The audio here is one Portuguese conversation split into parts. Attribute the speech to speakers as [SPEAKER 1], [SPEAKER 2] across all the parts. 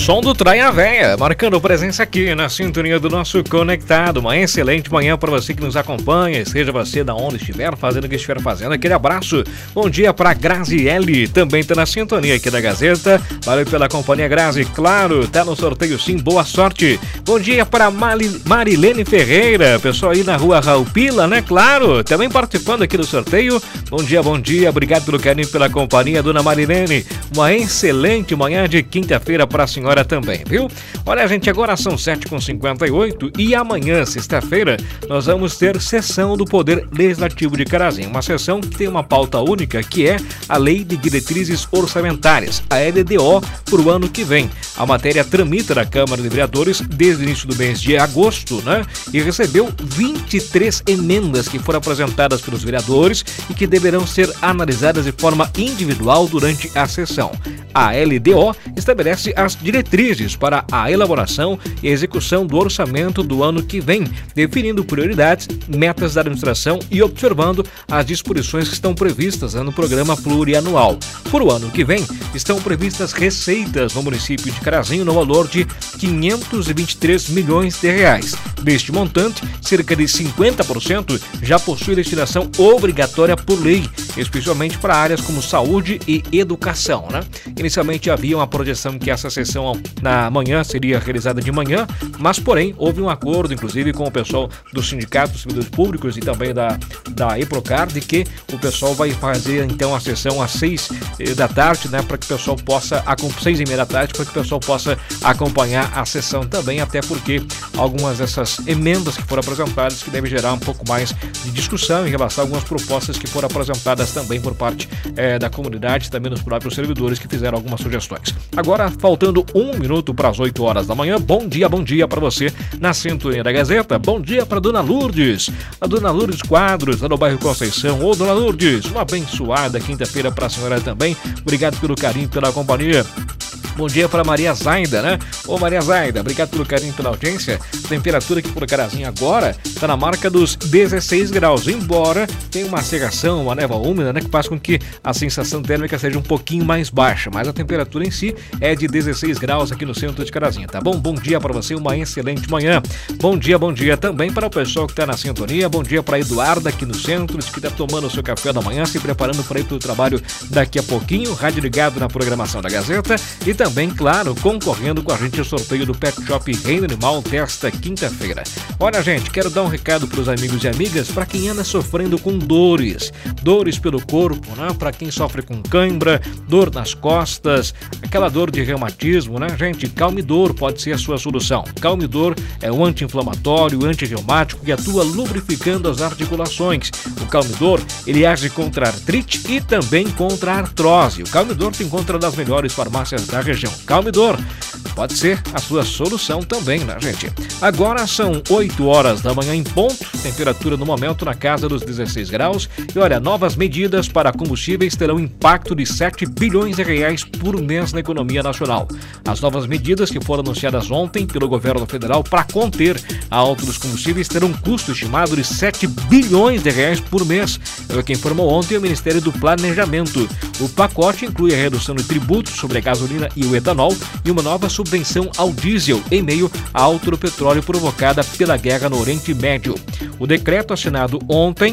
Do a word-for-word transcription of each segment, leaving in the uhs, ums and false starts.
[SPEAKER 1] som do Traia Véia, marcando presença aqui na sintonia do nosso Conectado. Uma excelente manhã para você que nos acompanha, seja você da onde estiver, fazendo o que estiver fazendo. Aquele abraço. Bom dia para Graziele, também está na sintonia aqui da Gazeta. Valeu pela companhia, Grazi. Claro, tá no sorteio sim, boa sorte. Bom dia para Mari, Marilene Ferreira, pessoal aí na rua Raul Pila, né? Claro, também participando aqui do sorteio. Bom dia, bom dia, obrigado pelo carinho, pela companhia, dona Marilene. Uma excelente manhã de quinta-feira para a senhora também, viu? Olha, gente, agora são sete e cinquenta e oito e amanhã, sexta-feira, nós vamos ter sessão do Poder Legislativo de Carazinho. Uma sessão que tem uma pauta única, que é a Lei de Diretrizes Orçamentárias, a L D O, para o ano que vem. A matéria tramita na Câmara de Vereadores desde o início do mês de agosto, né? E recebeu vinte e três emendas que foram apresentadas pelos vereadores e que deverão ser analisadas de forma individual durante a sessão. A L D O estabelece as diretrizes para a elaboração e execução do orçamento do ano que vem, definindo prioridades, metas da administração e observando as disposições que estão previstas no programa plurianual. Para o ano que vem, estão previstas receitas no município de Carazinho no valor de quinhentos e vinte e três milhões de reais. Deste montante, cerca de cinquenta por cento já possui destinação obrigatória por lei, especialmente para áreas como saúde e educação, né? Inicialmente havia uma projeção que essa sessão na manhã seria realizada de manhã, mas porém houve um acordo, inclusive com o pessoal do Sindicato dos Servidores Públicos e também da, da EPROCAR, de que o pessoal vai fazer então a sessão às seis da tarde, né, para que o pessoal possa, seis e meia da tarde, para que o pessoal possa acompanhar a sessão também, até porque algumas dessas emendas que foram apresentadas que devem gerar um pouco mais de discussão em relação a algumas propostas que foram apresentadas também por parte eh, da comunidade e também dos próprios servidores que fizeram algumas sugestões. Agora, faltando um minuto para as oito horas da manhã, bom dia, bom dia para você na sintonia da Gazeta. Bom dia para Dona Lourdes, a Dona Lourdes Quadros, lá no bairro Conceição. Ô, Dona Lourdes, uma abençoada quinta-feira para a senhora também. Obrigado pelo carinho, pela companhia. Bom dia para Maria Zaida, né? Ô Maria Zaida, obrigado pelo carinho, pela audiência. Temperatura aqui por Carazinho agora está na marca dos dezesseis graus, embora tenha uma cerração, uma névoa úmida, né? Que faz com que a sensação térmica seja um pouquinho mais baixa, mas a temperatura em si é de dezesseis graus aqui no centro de Carazinho, tá bom? Bom dia para você, uma excelente manhã. Bom dia, bom dia também para o pessoal que está na sintonia. Bom dia para Eduarda aqui no centro, que está tomando o seu café da manhã, se preparando para ir para o trabalho daqui a pouquinho. Rádio ligado na programação da Gazeta e também, claro, concorrendo com a gente ao sorteio do Pet Shop Reino Animal desta quinta-feira. Olha, gente, quero dar um recado para os amigos e amigas, para quem anda sofrendo com dores, dores pelo corpo, né? Para quem sofre com cãibra, dor nas costas, aquela dor de reumatismo, né, gente? Calmidor pode ser a sua solução. Calmidor é um anti-inflamatório, anti-reumático que atua lubrificando as articulações. O Calmidor, ele age contra a artrite e também contra a artrose. O Calmidor se encontra nas melhores farmácias da região. Calmidor pode ser a sua solução também, né, gente? Agora são oito horas da manhã em ponto, temperatura no momento na casa dos dezesseis graus. E olha, novas medidas para combustíveis terão impacto de sete bilhões de reais por mês na economia nacional. As novas medidas que foram anunciadas ontem pelo governo federal para conter a alta dos combustíveis terão um custo estimado de sete bilhões de reais por mês, é o que informou ontem o Ministério do Planejamento. O pacote inclui a redução de tributos sobre a gasolina e o etanol e uma nova subvenção ao diesel em meio à alta do petróleo provocada pela guerra no Oriente Médio. O decreto assinado ontem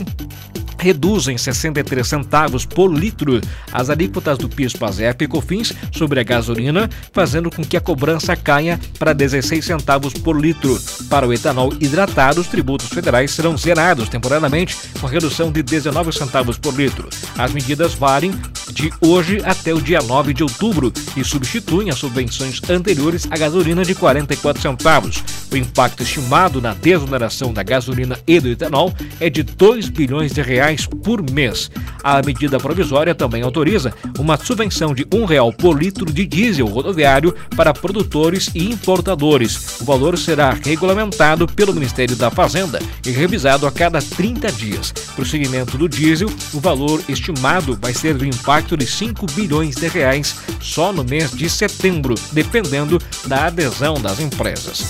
[SPEAKER 1] reduz em sessenta e três centavos por litro as alíquotas do PIS, PASEP e COFINS sobre a gasolina, fazendo com que a cobrança caia para dezesseis centavos por litro. Para o etanol hidratado, os tributos federais serão zerados temporariamente, com redução de dezenove centavos por litro. As medidas valem de hoje até o dia nove de outubro e substituem as subvenções anteriores à gasolina de quarenta e quatro centavos. O impacto estimado na desoneração da gasolina e do etanol é de dois bilhões de reais por mês. A medida provisória também autoriza uma subvenção de um real por litro de diesel rodoviário para produtores e importadores. O valor será regulamentado pelo Ministério da Fazenda e revisado a cada trinta dias. Para o segmento do diesel, o valor estimado vai ser do impacto de cinco bilhões de reais só no mês de setembro, dependendo da adesão das empresas. Agora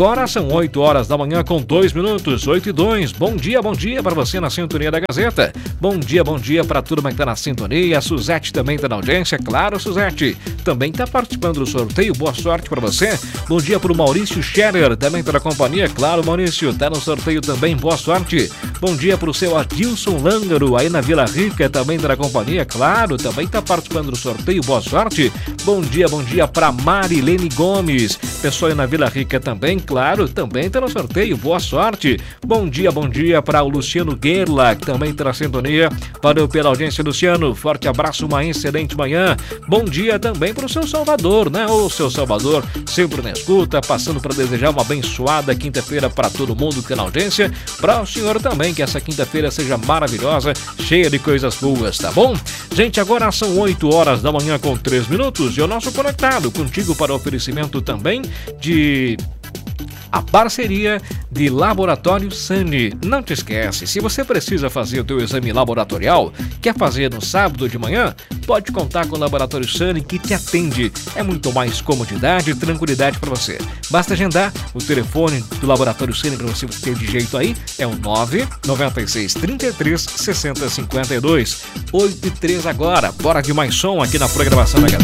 [SPEAKER 1] Agora são oito horas da manhã com dois minutos, oito e dois. Bom dia, bom dia para você na sintonia da Gazeta. Bom dia, bom dia para a turma que está na sintonia. A Suzete também está na audiência, claro, Suzete. Também está participando do sorteio, boa sorte para você. Bom dia para o Maurício Scherer, também está na companhia, claro, Maurício, está no sorteio também, boa sorte. Bom dia para o seu Adilson Lângaro, aí na Vila Rica, também está na companhia, claro, também está participando do sorteio, boa sorte. Bom dia, bom dia para Marilene Gomes, pessoal aí na Vila Rica também, claro, também está no sorteio, boa sorte. Bom dia, bom dia para o Luciano Guerla, que também está na sintonia. Valeu pela audiência, Luciano, forte abraço, uma excelente manhã. Bom dia também para o seu Salvador, né? O seu Salvador, sempre na escuta, passando para desejar uma abençoada quinta-feira para todo mundo que é na audiência. Para o senhor também, que essa quinta-feira seja maravilhosa, cheia de coisas boas, tá bom? Gente, agora são oito horas da manhã com três minutos e o nosso conectado contigo para oferecimento também de... a parceria de Laboratório Sani. Não te esquece, se você precisa fazer o teu exame laboratorial, quer fazer no sábado de manhã, pode contar com o Laboratório Sani que te atende. É muito mais comodidade e tranquilidade para você. Basta agendar o telefone do Laboratório Sani para você ter de jeito aí, é o nove nove seis, trinta e três, sessenta, cinquenta e dois. oito e três agora, bora de mais som aqui na programação da Gazeta.